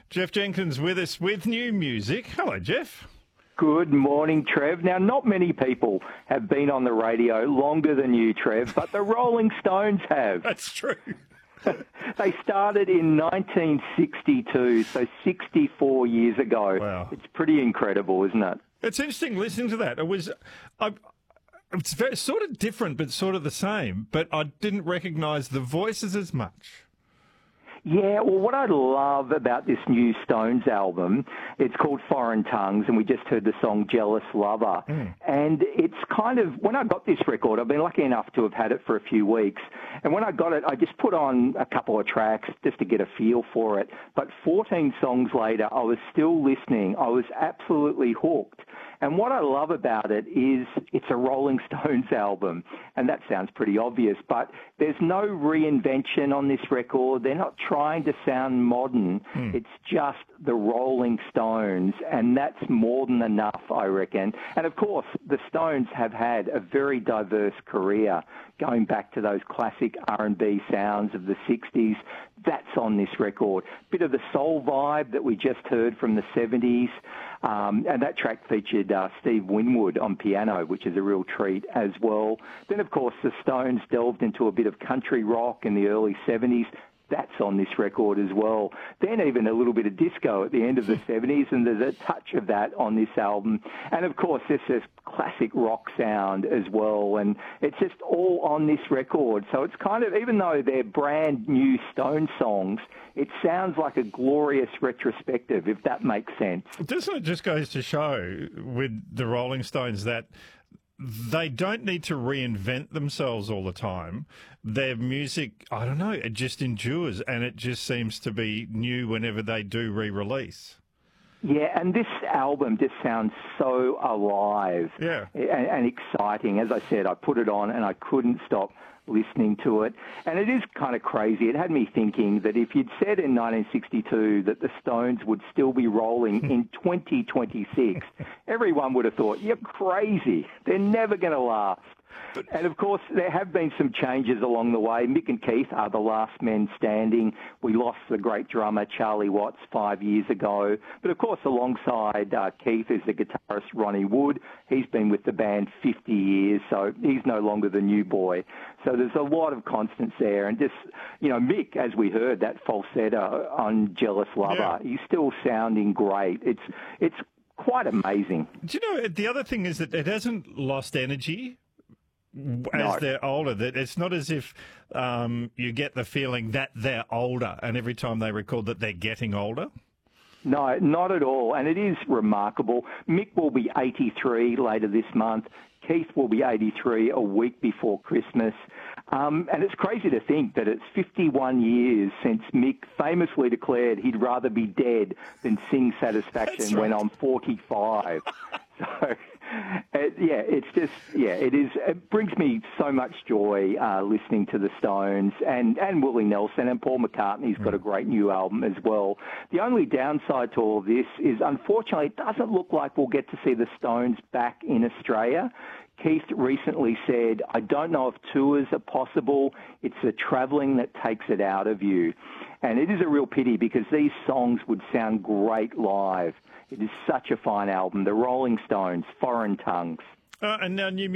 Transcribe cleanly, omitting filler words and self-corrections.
Jeff Jenkins with us with new music. Hello, Jeff. Good morning, Trev. Now, not many people have been on the radio longer than you, Trev, but the Rolling Stones have. That's true. They started in 1962, so 64 years ago. Wow. It's pretty incredible, isn't it? It's interesting listening to that. It's very, sort of different, but sort of the same. But I didn't recognise the voices as much. Yeah, well, what I love about this new Stones album, it's called Foreign Tongues, and we just heard the song Jealous Lover. And it's kind of, when I got this record, I've been lucky enough to have had it for a few weeks, and when I got it, I just put on a couple of tracks just to get a feel for it. But 14 songs later, I was still listening. I was absolutely hooked. And what I love about it is it's a Rolling Stones album, and that sounds pretty obvious, but there's no reinvention on this record. They're not trying to sound modern. It's just the Rolling Stones, and that's more than enough, I reckon. And, of course, the Stones have had a very diverse career, going back to those classic R&B sounds of the 60s. That's on this record. Bit of the soul vibe that we just heard from the 70s. And that track featured Steve Winwood on piano, which is a real treat as well. Then, of course, the Stones delved into a bit of country rock in the early 70s. That's on this record as well. Then even a little bit of disco at the end of the 70s, and there's a touch of that on this album. And, of course, there's this classic rock sound as well, and it's just all on this record. So it's kind of, even though they're brand new Stone songs, it sounds like a glorious retrospective, if that makes sense. Doesn't it just goes to show with the Rolling Stones that they don't need to reinvent themselves all the time. Their music, I don't know, it just endures, and it just seems to be new whenever they do re-release. Yeah, and this album just sounds so alive and exciting. As I said, I put it on and I couldn't stop listening to it. And it is kind of crazy. It had me thinking that if you'd said in 1962 that the Stones would still be rolling in 2026, everyone would have thought, you're crazy. They're never going to last. And, of course, there have been some changes along the way. Mick and Keith are the last men standing. We lost the great drummer Charlie Watts 5 years ago. But, of course, alongside Keith is the guitarist Ronnie Wood. He's been with the band 50 years, so he's no longer the new boy. So there's a lot of constants there. And just, you know, Mick, as we heard, that falsetto on Jealous Lover, he's still sounding great. It's quite amazing. Do you know, the other thing is that it hasn't lost energy as they're older. That it's not as if you get the feeling that they're older, and every time they record that they're getting older. No, not at all. And it is remarkable. Mick will be 83 later this month. Keith will be 83 a week before Christmas. And it's crazy to think that it's 51 years since Mick famously declared he'd rather be dead than sing Satisfaction when I'm 45. So, it brings me so much joy listening to the Stones and Willie Nelson, and Paul McCartney's got a great new album as well. The only downside to all of this is, unfortunately, it doesn't look like we'll get to see the Stones back in Australia. Keith recently said, I don't know if tours are possible. It's the travelling that takes it out of you. And it is a real pity because these songs would sound great live. It is such a fine album. The Rolling Stones, Foreign Tongues. And now new